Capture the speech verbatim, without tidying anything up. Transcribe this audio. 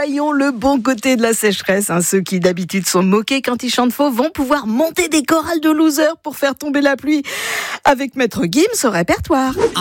voyons le bon côté de la sécheresse. Hein. Ceux qui d'habitude sont moqués quand ils chantent faux vont pouvoir monter des chorales de losers pour faire tomber la pluie. Avec Maître Gims au répertoire.